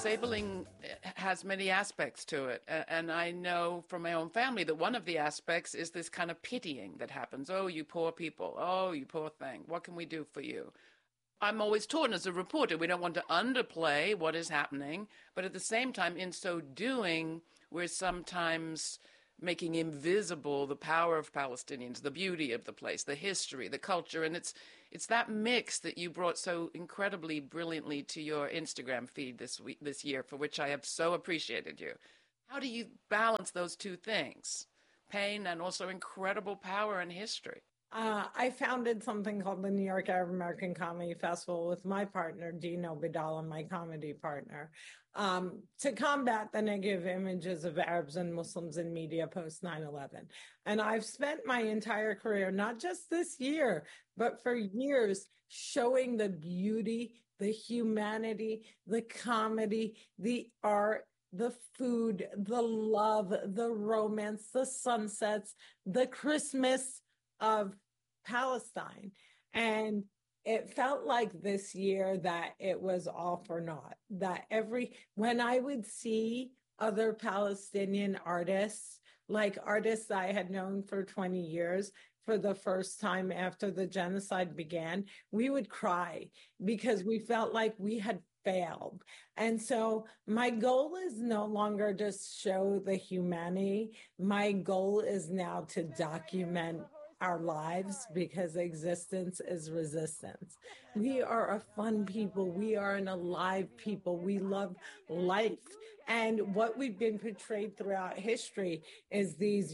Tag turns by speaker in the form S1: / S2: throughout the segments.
S1: disabling has many aspects to it. And I know from my own family that one of the aspects is this kind of pitying that happens. Oh, you poor people. Oh, you poor thing. What can we do for you? I'm always taught as a reporter, we don't want to underplay what is happening, but at the same time, in so doing, we're sometimes making invisible the power of Palestinians, the beauty of the place, the history, the culture, and it's that mix that you brought so incredibly brilliantly to your Instagram feed this year, for which I have so appreciated you. How do you balance those two things, pain and also incredible power and history?
S2: I founded something called the New York Arab American Comedy Festival with my partner, Dino Bidala, my comedy partner, to combat the negative images of Arabs and Muslims in media post 9/11. And I've spent my entire career, not just this year, but for years, showing the beauty, the humanity, the comedy, the art, the food, the love, the romance, the sunsets, the Christmas of Palestine. And it felt like this year that it was all for naught. That when I would see other Palestinian artists, like artists I had known for 20 years, for the first time after the genocide began, we would cry because we felt like we had failed. And so my goal is no longer to show the humanity. My goal is now to document our lives because existence is resistance. We are a fun people. We are an alive people. We love life. And what we've been portrayed throughout history is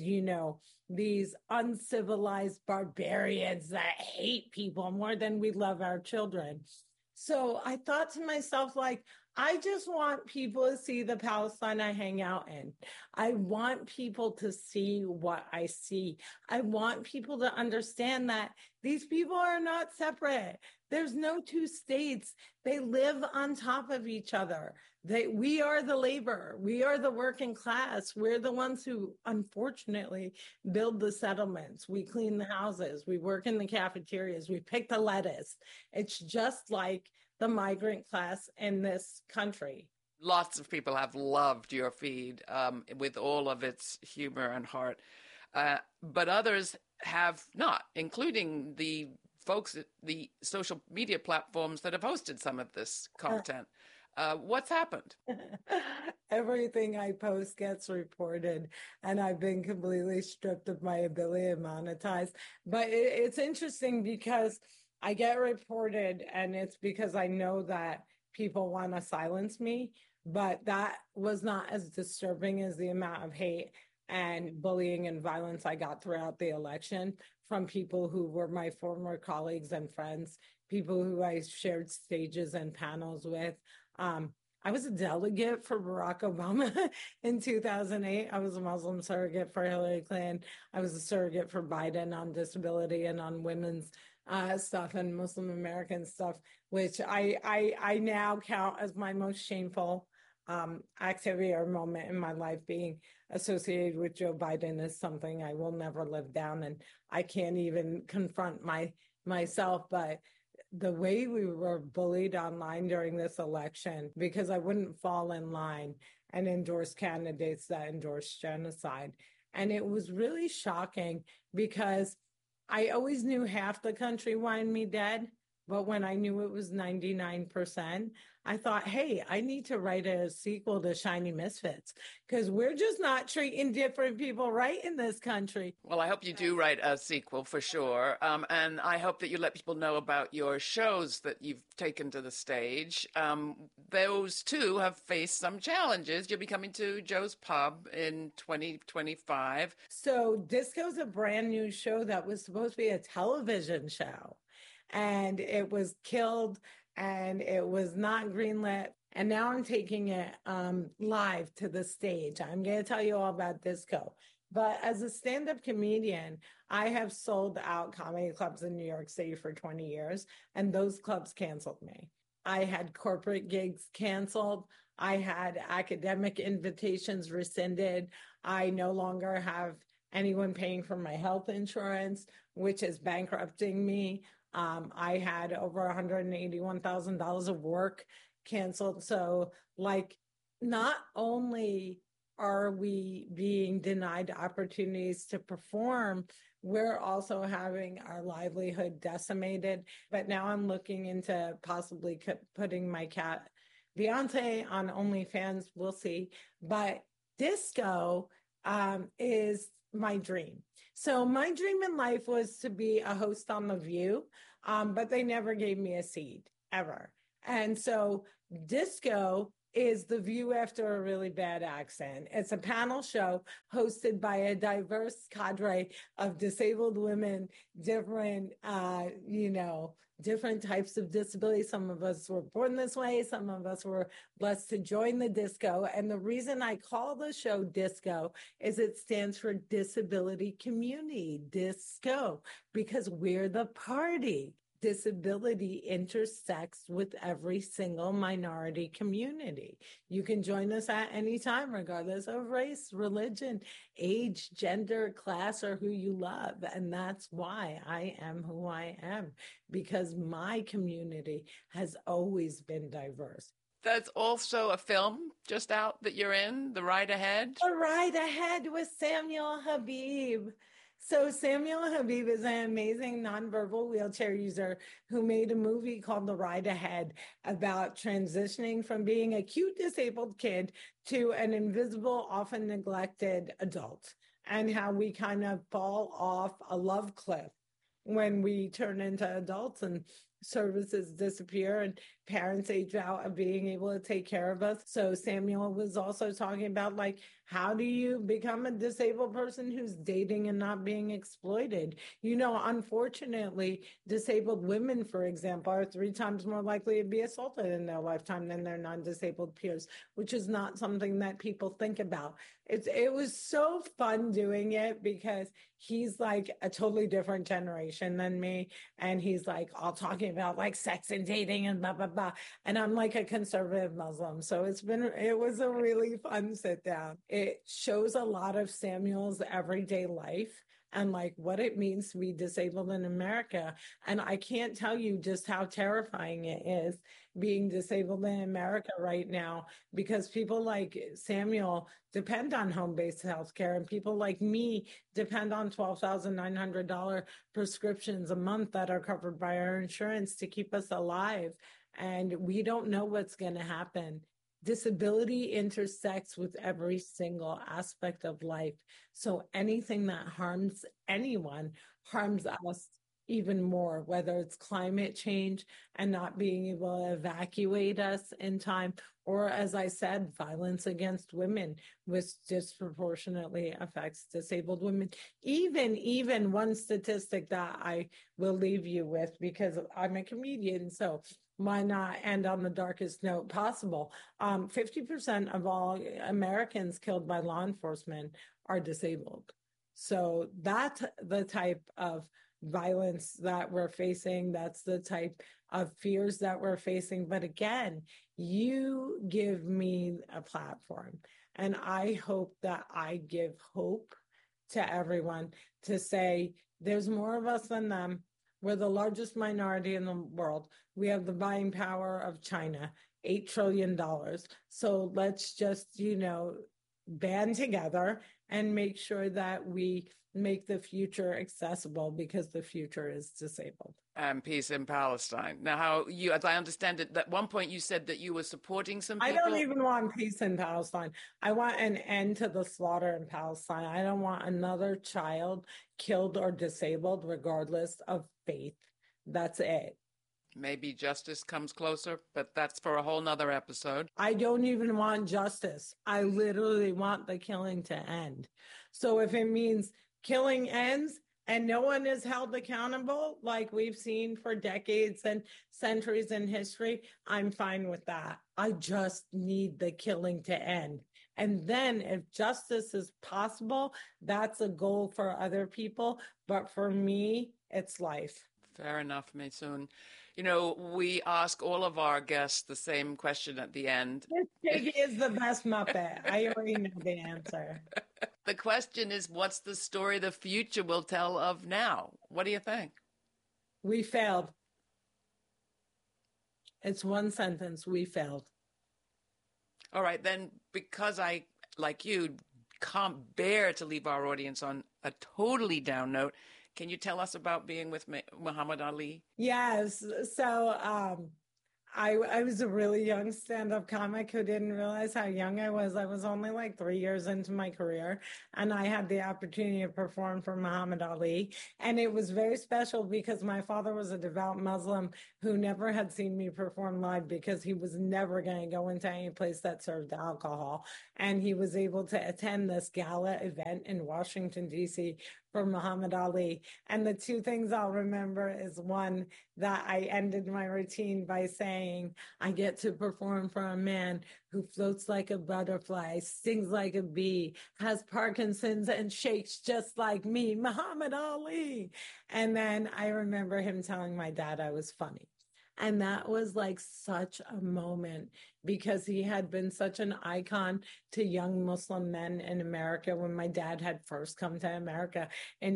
S2: these uncivilized barbarians that hate people more than we love our children. So I thought to myself, like, I just want people to see the Palestine I hang out in. I want people to see what I see. I want people to understand that these people are not separate. There's no two states. They live on top of each other. We are the labor. We are the working class. We're the ones who, unfortunately, build the settlements. We clean the houses. We work in the cafeterias. We pick the lettuce. It's just like the migrant class in this country.
S1: Lots of people have loved your feed with all of its humor and heart, but others have not, including the folks at the social media platforms that have hosted some of this content. What's happened?
S2: Everything I post gets reported, and I've been completely stripped of my ability to monetize. But it's interesting because I get reported, and it's because I know that people want to silence me. But that was not as disturbing as the amount of hate and bullying and violence I got throughout the election from people who were my former colleagues and friends, people who I shared stages and panels with. I was a delegate for Barack Obama in 2008. I was a Muslim surrogate for Hillary Clinton. I was a surrogate for Biden on disability and on women's stuff and Muslim American stuff, which I now count as my most shameful activity or moment in my life. Being associated with Joe Biden is something I will never live down, and I can't even confront myself. But the way we were bullied online during this election, because I wouldn't fall in line and endorse candidates that endorse genocide. And it was really shocking because I always knew half the country wanted me dead. But when I knew it was 99%, I thought, hey, I need to write a sequel to Shiny Misfits because we're just not treating different people right in this country.
S1: Well, I hope you do write a sequel for sure. And I hope that you let people know about your shows that you've taken to the stage. Those too have faced some challenges. You'll be coming to Joe's Pub in 2025.
S2: So Disco's a brand new show that was supposed to be a television show. And it was killed and it was not greenlit. And now I'm taking it live to the stage. I'm going to tell you all about Disco. But as a stand-up comedian, I have sold out comedy clubs in New York City for 20 years, and those clubs canceled me. I had corporate gigs canceled. I had academic invitations rescinded. I no longer have anyone paying for my health insurance, which is bankrupting me. I had over $181,000 of work canceled. So like not only are we being denied opportunities to perform, we're also having our livelihood decimated. But now I'm looking into possibly putting my cat Beyonce on OnlyFans. We'll see. But disco is my dream. So my dream in life was to be a host on The View, but they never gave me a seat ever. And so disco is The View after a really bad accent. It's a panel show hosted by a diverse cadre of disabled women, different, different types of disability. Some of us were born this way. Some of us were blessed to join the disco. And the reason I call the show disco is it stands for Disability Community, disco, because we're the party. Disability intersects with every single minority community. You can join us at any time, regardless of race, religion, age, gender, class, or who you love. And that's why I am who I am, because my community has always been diverse.
S1: There's also a film just out that you're in, The Ride Ahead.
S2: The Ride Ahead with Samuel Habib. So Samuel Habib is an amazing nonverbal wheelchair user who made a movie called The Ride Ahead about transitioning from being a cute disabled kid to an invisible, often neglected adult, and how we kind of fall off a love cliff when we turn into adults and services disappear and parents age out of being able to take care of us. So Samuel was also talking about, like, how do you become a disabled person who's dating and not being exploited? Unfortunately, disabled women, for example, are 3 times more likely to be assaulted in their lifetime than their non-disabled peers, which is not something that people think about. It was so fun doing it because he's like a totally different generation than me. And he's like all talking about like sex and dating and blah, blah, blah. And I'm like a conservative Muslim. So it was a really fun sit down. It shows a lot of Samuel's everyday life and like what it means to be disabled in America. And I can't tell you just how terrifying it is being disabled in America right now, because people like Samuel depend on home-based healthcare, and people like me depend on $12,900 prescriptions a month that are covered by our insurance to keep us alive. And we don't know what's going to happen. Disability intersects with every single aspect of life. So anything that harms anyone harms us even more, whether it's climate change and not being able to evacuate us in time, or, as I said, violence against women, which disproportionately affects disabled women. Even one statistic that I will leave you with, because I'm a comedian, so why not end on the darkest note possible? 50% of all Americans killed by law enforcement are disabled. So that's the type of violence that we're facing. That's the type of fears that we're facing. But again, you give me a platform, and I hope that I give hope to everyone to say there's more of us than them. We're the largest minority in the world. We have the buying power of China, $8 trillion. So let's just, band together and make sure that we make the future accessible, because the future is disabled.
S1: And peace in Palestine. Now, as I understand it, at one point you said that you were supporting some people.
S2: I don't even want peace in Palestine. I want an end to the slaughter in Palestine. I don't want another child killed or disabled, regardless of faith. That's it.
S1: Maybe justice comes closer, but that's for a whole nother episode.
S2: I don't even want justice. I literally want the killing to end. So if it means killing ends and no one is held accountable, like we've seen for decades and centuries in history, I'm fine with that. I just need the killing to end. And then if justice is possible, that's a goal for other people. But for me, it's life.
S1: Fair enough, Maysoon. We ask all of our guests the same question at the end.
S2: This pig is the best Muppet. I already know the answer.
S1: The question is, what's the story the future will tell of now? What do you think?
S2: We failed. It's one sentence. We failed.
S1: All right, then, because I, like you, can't bear to leave our audience on a totally down note, can you tell us about being with Muhammad Ali?
S2: Yes. So I was a really young stand-up comic who didn't realize how young I was. I was only like 3 years into my career, and I had the opportunity to perform for Muhammad Ali. And it was very special because my father was a devout Muslim who never had seen me perform live because he was never going to go into any place that served alcohol. And he was able to attend this gala event in Washington, D.C. for Muhammad Ali. And the two things I'll remember is one, that I ended my routine by saying, I get to perform for a man who floats like a butterfly, stings like a bee, has Parkinson's, and shakes just like me, Muhammad Ali. And then I remember him telling my dad I was funny. And that was like such a moment because he had been such an icon to young Muslim men in America when my dad had first come to America in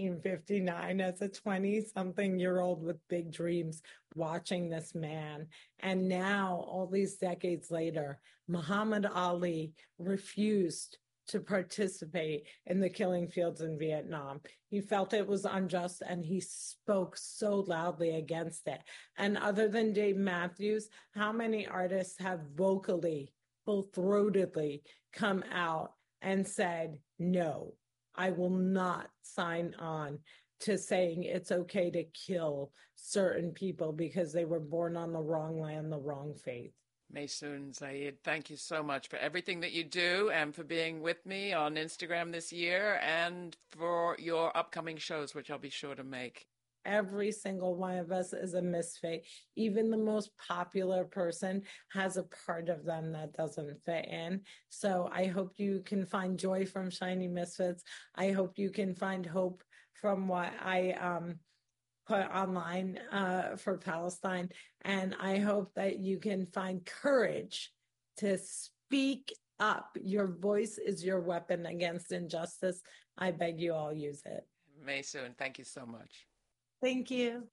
S2: 1959 as a 20-something-year-old with big dreams, watching this man. And now, all these decades later, Muhammad Ali refused to participate in the killing fields in Vietnam. He felt it was unjust and he spoke so loudly against it. And other than Dave Matthews, how many artists have vocally, full-throatedly come out and said, no, I will not sign on to saying it's okay to kill certain people because they were born on the wrong land, the wrong faith.
S1: Maysoon Zayid, thank you so much for everything that you do and for being with me on Instagram this year and for your upcoming shows, which I'll be sure to make.
S2: Every single one of us is a misfit. Even the most popular person has a part of them that doesn't fit in. So I hope you can find joy from Shiny Misfits. I hope you can find hope from what I put online for Palestine. And I hope that you can find courage to speak up. Your voice is your weapon against injustice. I beg you all use it.
S1: Maysoon, thank you so much.
S2: Thank you.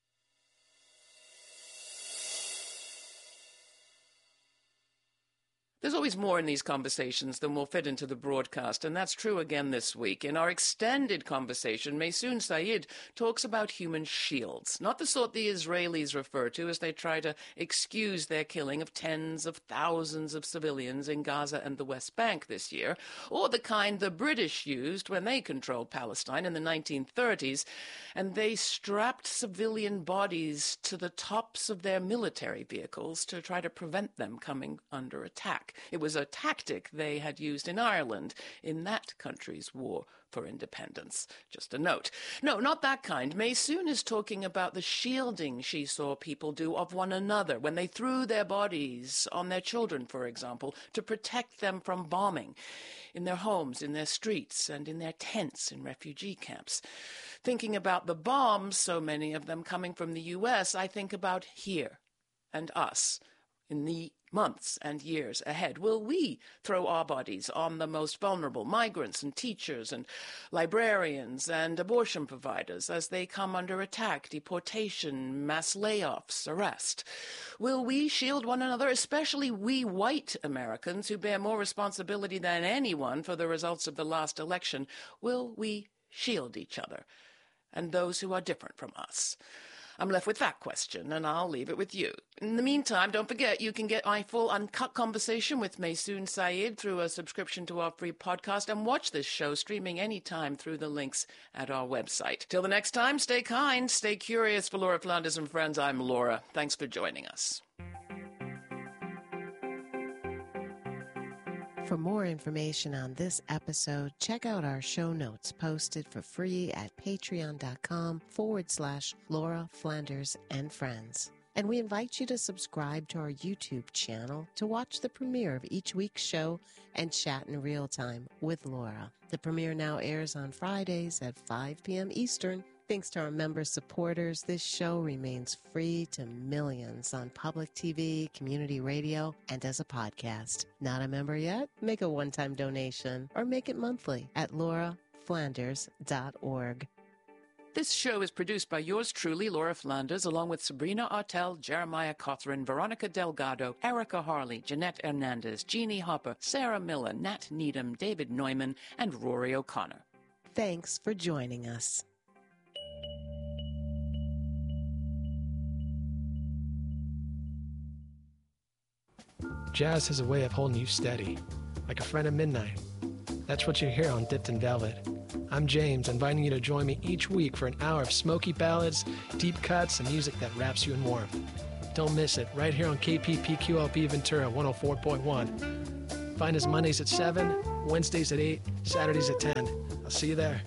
S1: There's always more in these conversations than will fit into the broadcast, and that's true again this week. In our extended conversation, Maysoon Zayid talks about human shields, not the sort the Israelis refer to as they try to excuse their killing of tens of thousands of civilians in Gaza and the West Bank this year, or the kind the British used when they controlled Palestine in the 1930s, and they strapped civilian bodies to the tops of their military vehicles to try to prevent them coming under attack. It was a tactic they had used in Ireland in that country's war for independence. Just a note. No, not that kind. Maysoon is talking about the shielding she saw people do of one another when they threw their bodies on their children, for example, to protect them from bombing in their homes, in their streets, and in their tents in refugee camps. Thinking about the bombs, so many of them coming from the U.S., I think about here and us in the months and years ahead. Will we throw our bodies on the most vulnerable, migrants and teachers and librarians and abortion providers as they come under attack, deportation, mass layoffs, arrest? Will we shield one another, especially we white Americans who bear more responsibility than anyone for the results of the last election? Will we shield each other and those who are different from us? I'm left with that question, and I'll leave it with you. In the meantime, don't forget you can get my full uncut conversation with Maysoon Zayid through a subscription to our free podcast and watch this show streaming anytime through the links at our website. Till the next time, stay kind, stay curious. For Laura Flanders and friends, I'm Laura. Thanks for joining us.
S3: For more information on this episode, check out our show notes posted for free at patreon.com/Laura Flanders and Friends. And we invite you to subscribe to our YouTube channel to watch the premiere of each week's show and chat in real time with Laura. The premiere now airs on Fridays at 5 p.m. Eastern. Thanks to our member supporters, this show remains free to millions on public TV, community radio, and as a podcast. Not a member yet? Make a one-time donation or make it monthly at lauraflanders.org.
S1: This show is produced by yours truly, Laura Flanders, along with Sabrina Artel, Jeremiah Cothran, Veronica Delgado, Erica Harley, Jeanette Hernandez, Jeannie Hopper, Sarah Miller, Nat Needham, David Neumann, and Rory O'Connor.
S3: Thanks for joining us.
S4: Jazz has a way of holding you steady, like a friend at midnight. That's what you hear on Dipped in Velvet. I'm James, inviting you to join me each week for an hour of smoky ballads, deep cuts, and music that wraps you in warmth. Don't miss it, right here on KPPQLP Ventura 104.1. Find us Mondays at 7, Wednesdays at 8, Saturdays at 10. I'll see you there.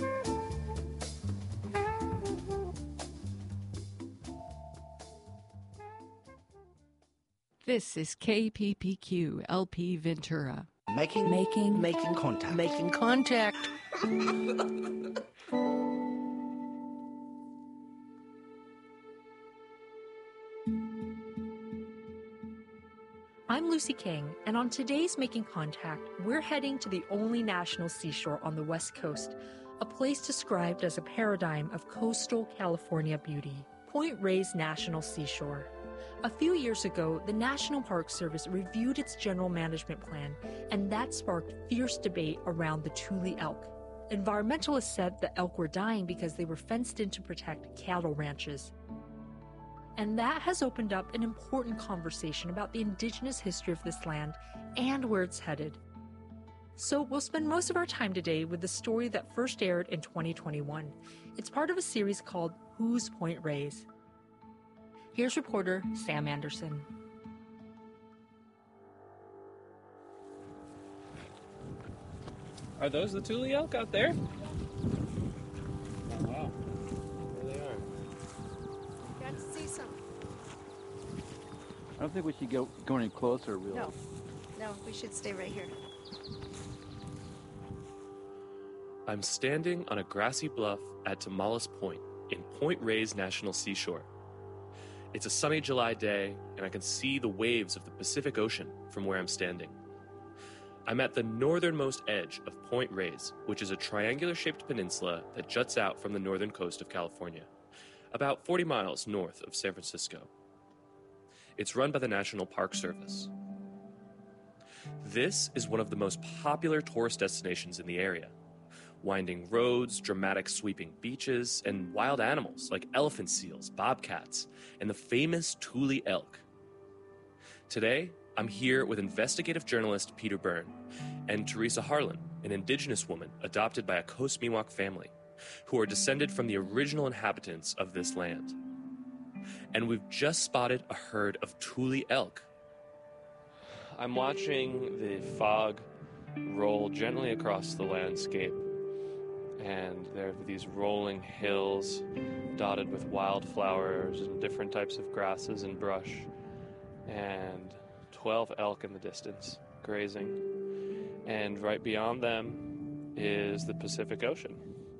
S5: This is KPPQ LP Ventura.
S6: Making contact.
S5: Making contact.
S7: I'm Lucy King, and on today's Making Contact, we're heading to the only national seashore on the West Coast, a place described as a paradigm of coastal California beauty, Point Reyes National Seashore. A few years ago, the National Park Service reviewed its general management plan, and that sparked fierce debate around the Tule elk. Environmentalists said the elk were dying because they were fenced in to protect cattle ranches. And that has opened up an important conversation about the indigenous history of this land and where it's headed. So we'll spend most of our time today with the story that first aired in 2021. It's part of a series called Who's Point Reyes? Here's reporter Sam Anderson.
S8: Are those the Tule elk out there? Oh, wow. There they are.
S9: Got to see some.
S6: I don't think we should go any closer, really.
S9: No, we should stay right here.
S10: I'm standing on a grassy bluff at Tomales Point in Point Reyes National Seashore. It's a sunny July day, and I can see the waves of the Pacific Ocean from where I'm standing. I'm at the northernmost edge of Point Reyes, which is a triangular-shaped peninsula that juts out from the northern coast of California, about 40 miles north of San Francisco. It's run by the National Park Service. This is one of the most popular tourist destinations in the area. Winding roads, dramatic sweeping beaches, and wild animals like elephant seals, bobcats, and the famous Tule elk. Today, I'm here with investigative journalist Peter Byrne and Teresa Harlan, an indigenous woman adopted by a Coast Miwok family, who are descended from the original inhabitants of this land. And we've just spotted a herd of Tule elk. I'm watching the fog roll gently across the landscape. And there are these rolling hills dotted with wildflowers and different types of grasses and brush. And 12 elk in the distance, grazing. And right beyond them is the Pacific Ocean.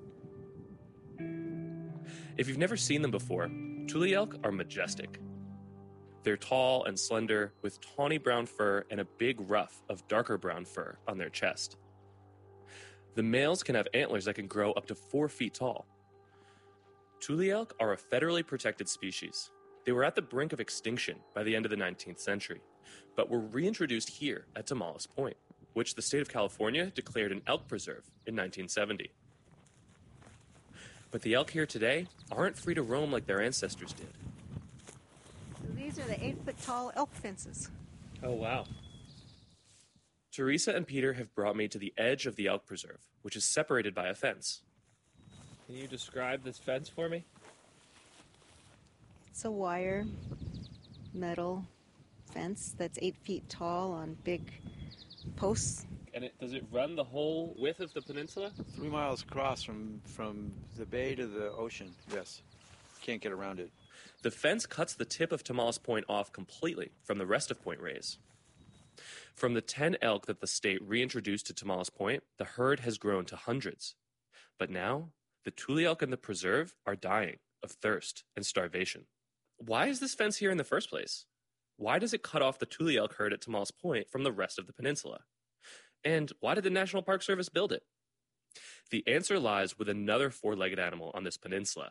S10: If you've never seen them before, Tule elk are majestic. They're tall and slender with tawny brown fur and a big ruff of darker brown fur on their chest. The males can have antlers that can grow up to 4 feet tall. Tule elk are a federally protected species. They were at the brink of extinction by the end of the 19th century, but were reintroduced here at Tomales Point, which the state of California declared an elk preserve in 1970. But the elk here today aren't free to roam like their ancestors did.
S9: So these are the 8-foot-tall elk fences.
S10: Oh, wow. Teresa and Peter have brought me to the edge of the elk preserve, which is separated by a fence.
S8: Can you describe this fence for me?
S9: It's a wire, metal fence that's 8 feet tall on big posts.
S8: And does it run the whole width of the peninsula?
S6: 3 miles across from the bay to the ocean, yes. Can't get around it.
S10: The fence cuts the tip of Tomales Point off completely from the rest of Point Reyes. From the 10 elk that the state reintroduced to Tomales Point, the herd has grown to hundreds. But now, the Tule elk in the preserve are dying of thirst and starvation. Why is this fence here in the first place? Why does it cut off the Tule elk herd at Tomales Point from the rest of the peninsula? And why did the National Park Service build it? The answer lies with another four-legged animal on this peninsula.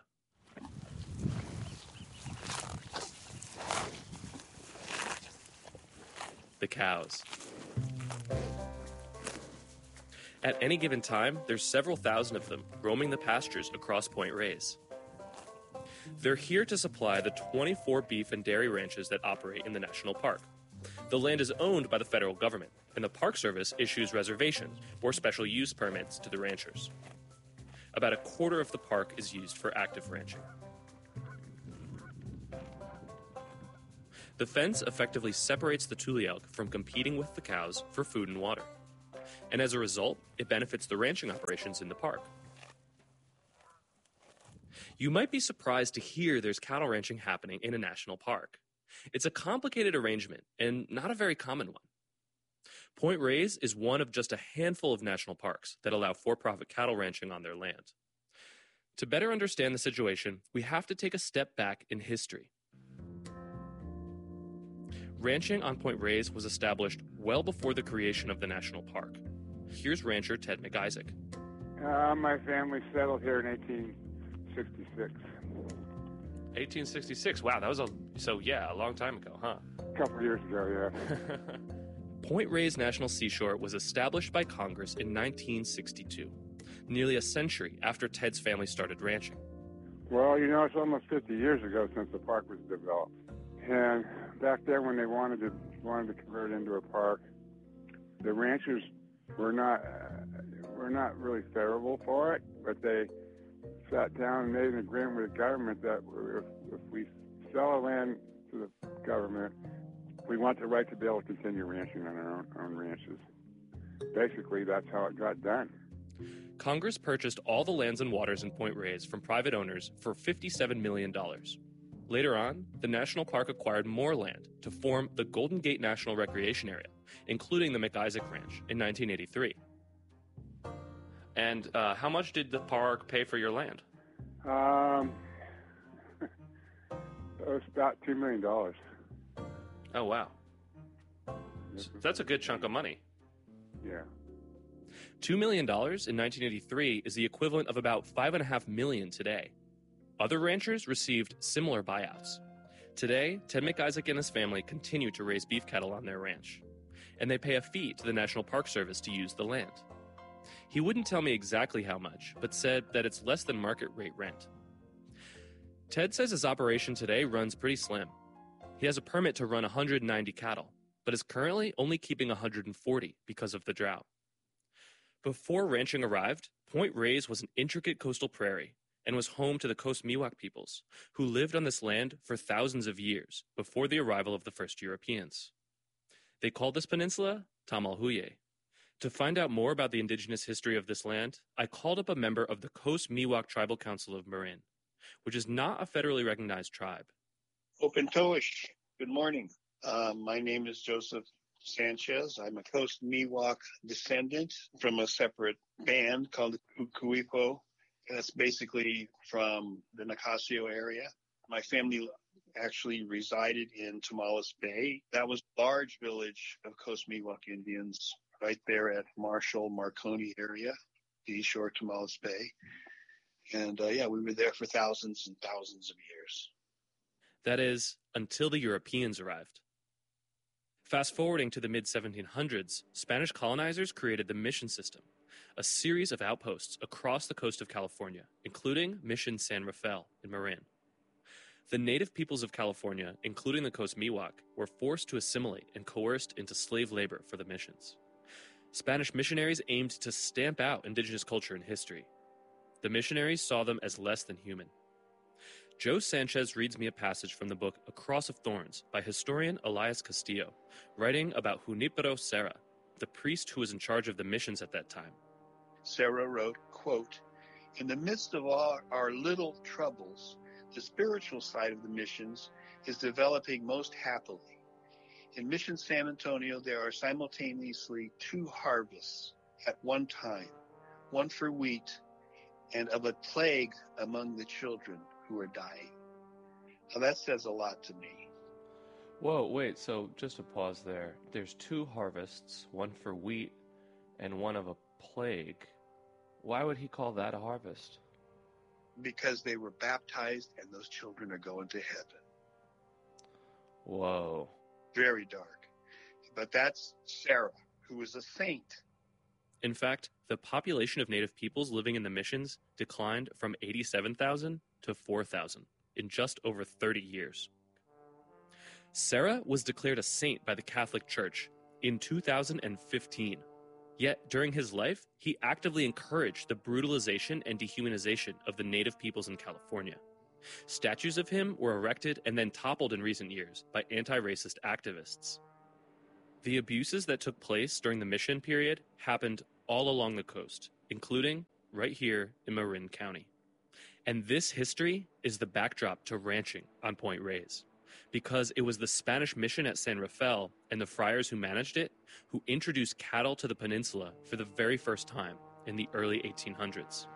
S10: The cows. At any given time, there's several thousand of them roaming the pastures across Point Reyes. They're here to supply the 24 beef and dairy ranches that operate in the national park. The land is owned by the federal government, and the Park Service issues reservations or special use permits to the ranchers. About a quarter of the park is used for active ranching. The fence effectively separates the Tule elk from competing with the cows for food and water. And as a result, it benefits the ranching operations in the park. You might be surprised to hear there's cattle ranching happening in a national park. It's a complicated arrangement and not a very common one. Point Reyes is one of just a handful of national parks that allow for-profit cattle ranching on their land. To better understand the situation, we have to take a step back in history. Ranching on Point Reyes was established well before the creation of the national park. Here's rancher Ted McIsaac.
S11: My family settled here in 1866.
S10: 1866. Wow, that was a long time ago, huh?
S11: A couple of years ago, yeah.
S10: Point Reyes National Seashore was established by Congress in 1962, nearly a century after Ted's family started ranching.
S11: Well, it's almost 50 years ago since the park was developed. And back then when they wanted to convert it into a park, the ranchers were not really favorable for it, but they sat down and made an agreement with the government that if we sell our land to the government, we want the right to be able to continue ranching on our own ranches. Basically, that's how it got done.
S10: Congress purchased all the lands and waters in Point Reyes from private owners for $57 million. Later on, the national park acquired more land to form the Golden Gate National Recreation Area, including the McIsaac Ranch in 1983. And how much did the park pay for your land?
S11: It was about $2 million.
S10: Oh, wow. That's a good chunk of money.
S11: Yeah.
S10: $2 million in 1983 is the equivalent of about $5.5 million today. Other ranchers received similar buyouts. Today, Ted McIsaac and his family continue to raise beef cattle on their ranch, and they pay a fee to the National Park Service to use the land. He wouldn't tell me exactly how much, but said that it's less than market rate rent. Ted says his operation today runs pretty slim. He has a permit to run 190 cattle, but is currently only keeping 140 because of the drought. Before ranching arrived, Point Reyes was an intricate coastal prairie and was home to the Coast Miwok peoples, who lived on this land for thousands of years before the arrival of the first Europeans. They called this peninsula Tamalhuye. To find out more about the indigenous history of this land, I called up a member of the Coast Miwok Tribal Council of Marin, which is not a federally recognized tribe.
S12: Opentoish, good morning. My name is Joseph Sanchez. I'm a Coast Miwok descendant from a separate band called the Kuipo. That's basically from the Nicasio area. My family actually resided in Tomales Bay. That was a large village of Coast Miwok Indians right there at Marshall-Marconi area, the East Shore, Tomales Bay. And we were there for thousands and thousands of years.
S10: That is, until the Europeans arrived. Fast forwarding to the mid-1700s, Spanish colonizers created the mission system, a series of outposts across the coast of California, including Mission San Rafael in Marin. The native peoples of California, including the Coast Miwok, were forced to assimilate and coerced into slave labor for the missions. Spanish missionaries aimed to stamp out indigenous culture and history. The missionaries saw them as less than human. Joe Sanchez reads me a passage from the book A Cross of Thorns by historian Elias Castillo, writing about Junipero Serra, the priest who was in charge of the missions at that time.
S12: Serra wrote, quote, "In the midst of all our little troubles, the spiritual side of the missions is developing most happily. In Mission San Antonio, there are simultaneously 2 harvests at one time, one for wheat and of a plague among the children who are dying." Now that says a lot to me.
S10: Whoa, wait, so just to pause there. There's 2 harvests, one for wheat and one of a plague. Why would he call that a harvest?
S12: Because they were baptized and those children are going to heaven.
S10: Whoa.
S12: Very dark. But that's Sarah, who was a saint.
S10: In fact, the population of native peoples living in the missions declined from 87,000 to 4,000 in just over 30 years. Sarah was declared a saint by the Catholic Church in 2015. Yet, during his life, he actively encouraged the brutalization and dehumanization of the native peoples in California. Statues of him were erected and then toppled in recent years by anti-racist activists. The abuses that took place during the mission period happened all along the coast, including right here in Marin County. And this history is the backdrop to ranching on Point Reyes, because it was the Spanish mission at San Rafael and the friars who managed it who introduced cattle to the peninsula for the very first time in the early 1800s.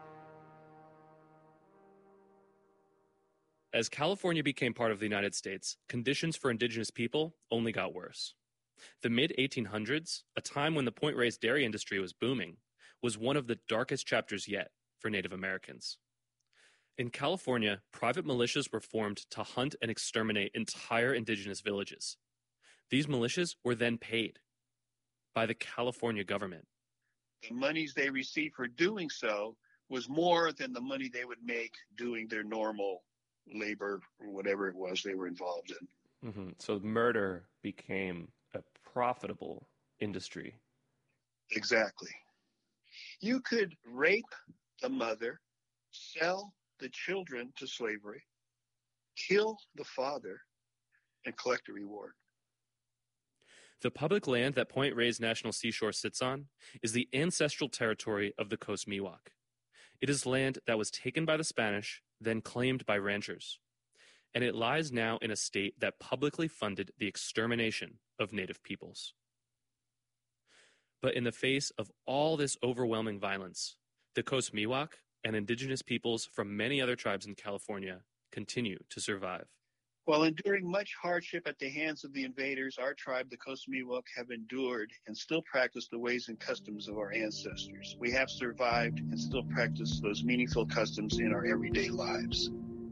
S10: As California became part of the United States, conditions for indigenous people only got worse. The mid-1800s, a time when the Point Reyes dairy industry was booming, was one of the darkest chapters yet for Native Americans. In California, private militias were formed to hunt and exterminate entire indigenous villages. These militias were then paid by the California government.
S12: The monies they received for doing so was more than the money they would make doing their normal labor or whatever it was they were involved in.
S10: Mm-hmm. So murder became a profitable industry.
S12: Exactly. You could rape the mother, sell the children to slavery, kill the father, and collect a reward.
S10: The public land that Point Reyes National Seashore sits on is the ancestral territory of the Coast Miwok. It is land that was taken by the Spanish, then claimed by ranchers. And it lies now in a state that publicly funded the extermination of native peoples. But in the face of all this overwhelming violence, the Coast Miwok and indigenous peoples from many other tribes in California continue to survive.
S12: While enduring much hardship at the hands of the invaders, our tribe, the Coast Miwok, have endured and still practice the ways and customs of our ancestors. We have survived and still practice those meaningful customs in our everyday lives.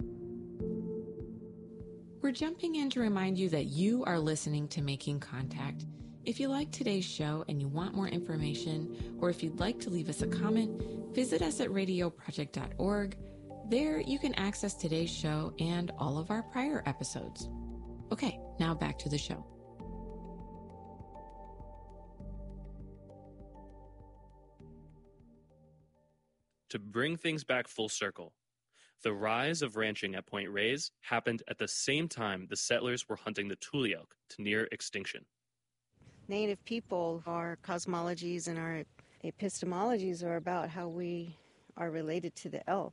S13: We're jumping in to remind you that you are listening to Making Contact. If you like today's show and you want more information, or if you'd like to leave us a comment, visit us at radioproject.org. There, you can access today's show and all of our prior episodes. Okay, now back to the show.
S10: To bring things back full circle, the rise of ranching at Point Reyes happened at the same time the settlers were hunting the tule elk to near extinction.
S9: Native people, our cosmologies and our epistemologies are about how we are related to the elk.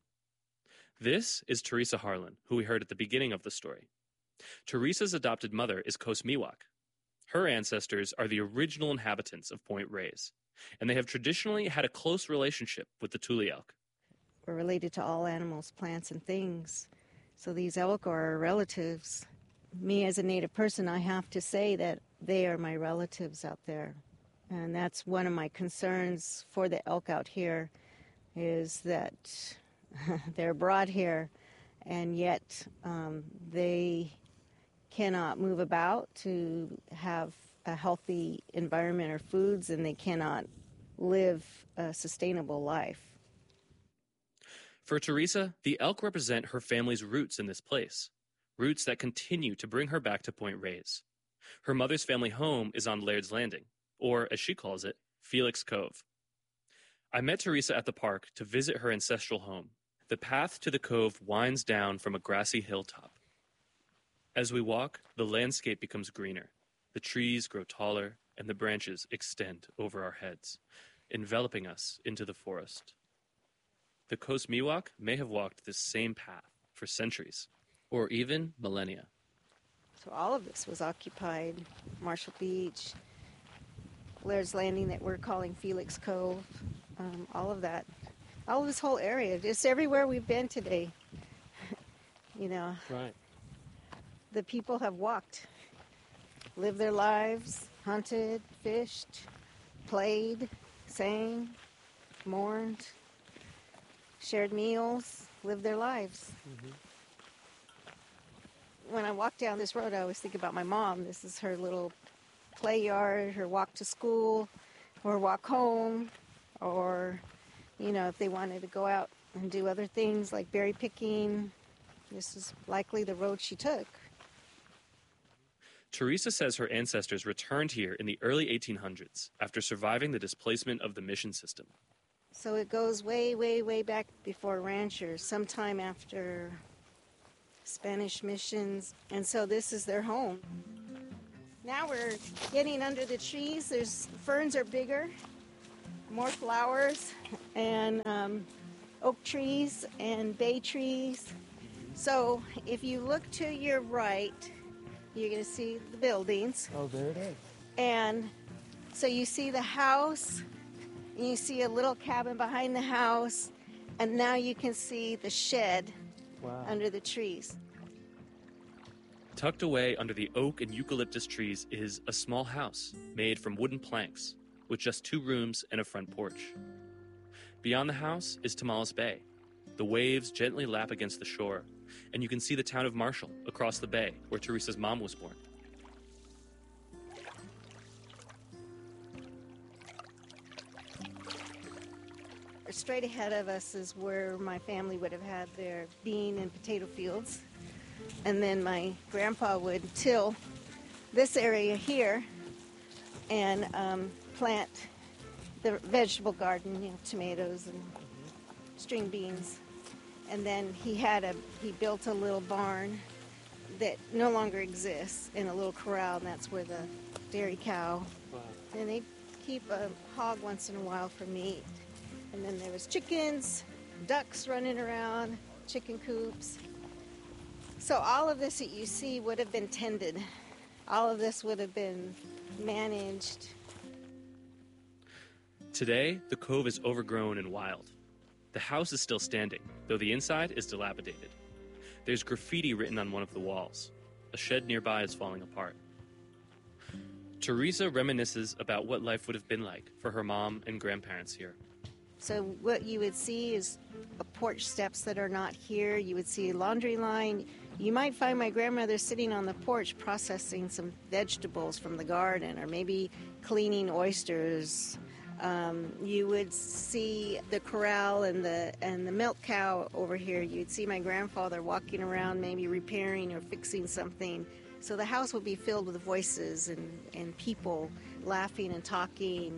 S10: This is Teresa Harlan, who we heard at the beginning of the story. Teresa's adopted mother is Coast Miwok. Her ancestors are the original inhabitants of Point Reyes, and they have traditionally had a close relationship with the tule elk.
S9: We're related to all animals, plants, and things. So these elk are our relatives. Me as a Native person, I have to say that they are my relatives out there. And that's one of my concerns for the elk out here, is that they're brought here, and yet they cannot move about to have a healthy environment or foods, and they cannot live a sustainable life.
S10: For Teresa, the elk represent her family's roots in this place, roots that continue to bring her back to Point Reyes. Her mother's family home is on Laird's Landing, or as she calls it, Felix Cove. I met Teresa at the park to visit her ancestral home. The path to the cove winds down from a grassy hilltop. As we walk, the landscape becomes greener. The trees grow taller, and the branches extend over our heads, enveloping us into the forest. The Coast Miwok may have walked this same path for centuries, or even millennia.
S9: So all of this was occupied. Marshall Beach, Laird's Landing that we're calling Felix Cove, all of that. All of this whole area, just everywhere we've been today, you know.
S10: Right.
S9: The people have walked, lived their lives, hunted, fished, played, sang, mourned, shared meals, lived their lives. When I walk down this road, I always think about my mom. This is her little play yard, her walk to school, or walk home, or, if they wanted to go out and do other things like berry picking, this is likely the road she took.
S10: Teresa says her ancestors returned here in the early 1800s after surviving the displacement of the mission system.
S9: So it goes way, way, way back before ranchers, sometime after Spanish missions, and so this is their home. Now we're getting under the trees. Ferns are bigger, more flowers, and oak trees and bay trees. So if you look to your right, you're going to see the buildings.
S14: Oh, there it is.
S9: And so you see the house, and you see a little cabin behind the house, and now you can see the shed under the trees.
S10: Tucked away under the oak and eucalyptus trees is a small house made from wooden planks with just 2 rooms and a front porch. Beyond the house is Tomales Bay. The waves gently lap against the shore, and you can see the town of Marshall across the bay where Teresa's mom was born.
S9: Straight ahead of us is where my family would have had their bean and potato fields. And then my grandpa would till this area here and plant the vegetable garden, tomatoes and string beans. And then he built a little barn that no longer exists in a little corral, and that's where the dairy cow. Wow. And they keep a hog once in a while for meat. And then there was chickens, ducks running around, chicken coops. So all of this that you see would have been tended. All of this would have been managed.
S10: Today, the cove is overgrown and wild. The house is still standing, though the inside is dilapidated. There's graffiti written on one of the walls. A shed nearby is falling apart. Teresa reminisces about what life would have been like for her mom and grandparents here.
S9: So what you would see is porch steps that are not here. You would see a laundry line. You might find my grandmother sitting on the porch processing some vegetables from the garden, or maybe cleaning oysters. You would see the corral and the milk cow over here. You'd see my grandfather walking around, maybe repairing or fixing something. So the house would be filled with voices and people laughing and talking.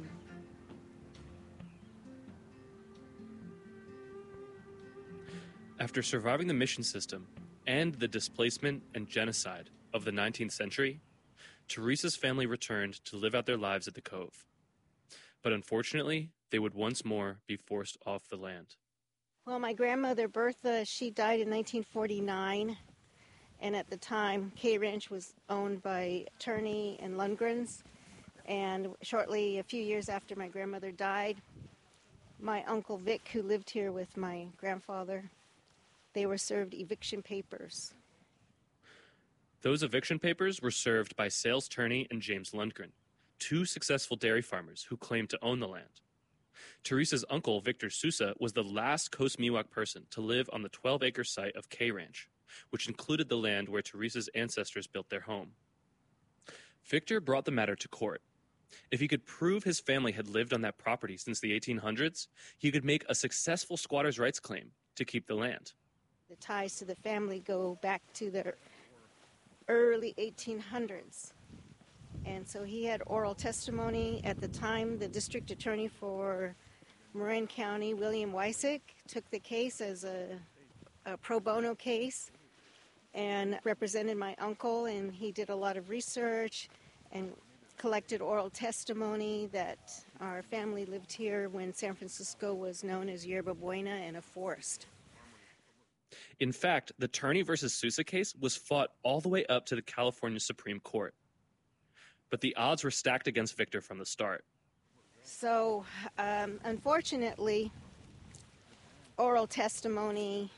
S10: After surviving the mission system and the displacement and genocide of the 19th century, Teresa's family returned to live out their lives at the Cove. But unfortunately, they would once more be forced off the land.
S9: Well, my grandmother, Bertha, she died in 1949. And at the time, K Ranch was owned by Turney and Lundgrens. And shortly, a few years after my grandmother died, my Uncle Vic, who lived here with my grandfather, they were served eviction papers.
S10: Those eviction papers were served by Sales Turney and James Lundgren, 2 successful dairy farmers who claimed to own the land. Teresa's uncle, Victor Sousa, was the last Coast Miwok person to live on the 12-acre site of K Ranch, which included the land where Teresa's ancestors built their home. Victor brought the matter to court. If he could prove his family had lived on that property since the 1800s, he could make a successful squatters' rights claim to keep the land.
S9: The ties to the family go back to the early 1800s. And so he had oral testimony. At the time, the district attorney for Marin County, William Wysick, took the case as a pro bono case and represented my uncle, and he did a lot of research and collected oral testimony that our family lived here when San Francisco was known as Yerba Buena and a forest.
S10: In fact, the Turney versus Sousa case was fought all the way up to the California Supreme Court. But the odds were stacked against Victor from the start.
S9: So, unfortunately, oral testimony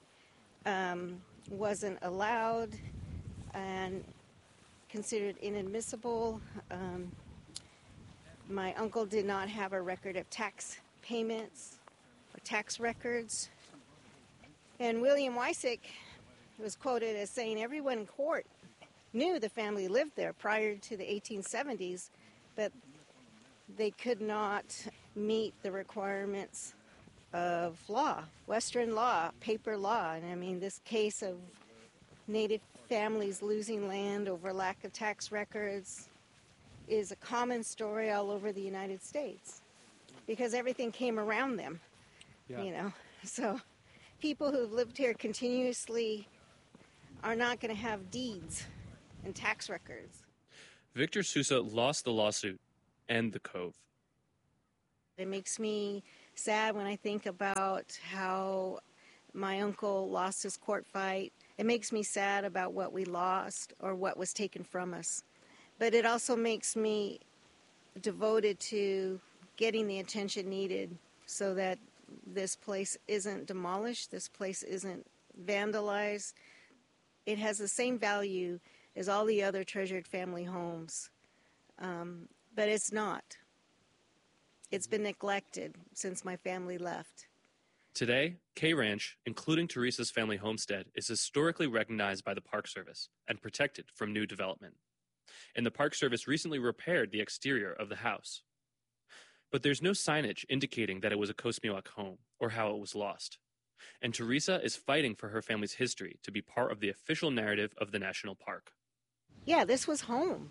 S9: wasn't allowed and considered inadmissible. My uncle did not have a record of tax payments or tax records. And William Wysick was quoted as saying everyone in court knew the family lived there prior to the 1870s, but they could not meet the requirements of law, Western law, paper law. And I mean, this case of Native families losing land over lack of tax records is a common story all over the United States because everything came around them, you know. So people who've lived here continuously are not going to have deeds and tax records.
S10: Victor Sousa lost the lawsuit and the cove.
S9: It makes me sad when I think about how my uncle lost his court fight. It makes me sad about what we lost or what was taken from us. But it also makes me devoted to getting the attention needed so that this place isn't demolished, this place isn't vandalized. It has the same value as all the other treasured family homes, but it's not. It's been neglected since my family left.
S10: Today, K Ranch, including Teresa's family homestead, is historically recognized by the Park Service and protected from new development. And the Park Service recently repaired the exterior of the house. But there's no signage indicating that it was a Coast Miwok home or how it was lost. And Teresa is fighting for her family's history to be part of the official narrative of the national park.
S9: Yeah, this was home.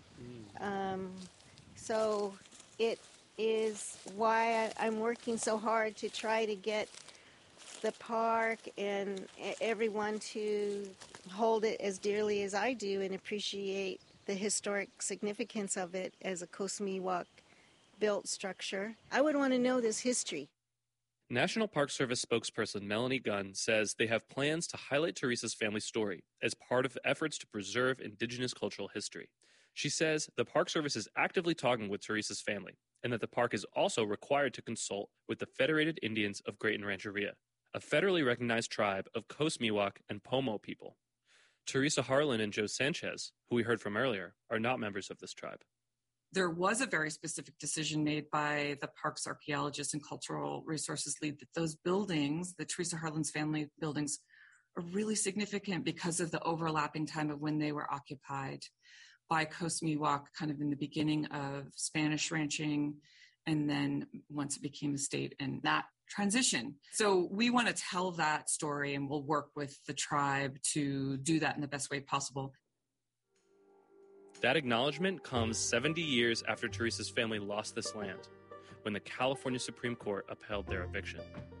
S9: So it is why I'm working so hard to try to get the park and everyone to hold it as dearly as I do and appreciate the historic significance of it as a Coast Miwok built structure. I would want to know this history.
S10: National Park Service spokesperson Melanie Gunn says they have plans to highlight Teresa's family story as part of efforts to preserve Indigenous cultural history. She says the Park Service is actively talking with Teresa's family and that the park is also required to consult with the Federated Indians of Great Rancheria, a federally recognized tribe of Coast Miwok and Pomo people. Teresa Harlan and Joe Sanchez, who we heard from earlier, are not members of this tribe.
S14: There was a very specific decision made by the park's archaeologist and cultural resources lead that those buildings, the Teresa Harlan's family buildings, are really significant because of the overlapping time of when they were occupied by Coast Miwok, kind of in the beginning of Spanish ranching, and then once it became a state and that transition. So we want to tell that story, and we'll work with the tribe to do that in the best way possible.
S10: That acknowledgement comes 70 years after Teresa's family lost this land, when the California Supreme Court upheld their eviction.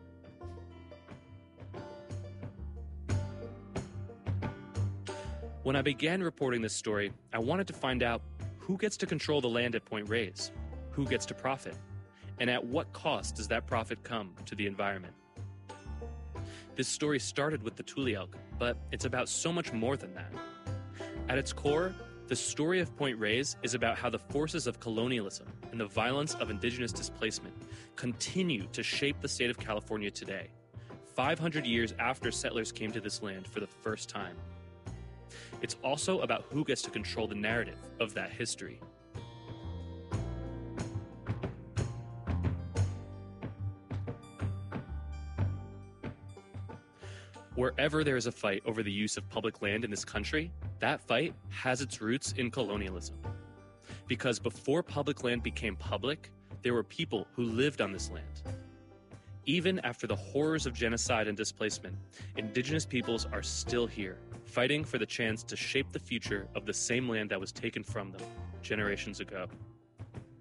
S10: When I began reporting this story, I wanted to find out who gets to control the land at Point Reyes, who gets to profit, and at what cost does that profit come to the environment. This story started with the Tule Elk, but it's about so much more than that. At its core, the story of Point Reyes is about how the forces of colonialism and the violence of Indigenous displacement continue to shape the state of California today, 500 years after settlers came to this land for the first time. It's also about who gets to control the narrative of that history. Wherever there is a fight over the use of public land in this country, that fight has its roots in colonialism. Because before public land became public, there were people who lived on this land. Even after the horrors of genocide and displacement, Indigenous peoples are still here, fighting for the chance to shape the future of the same land that was taken from them generations ago.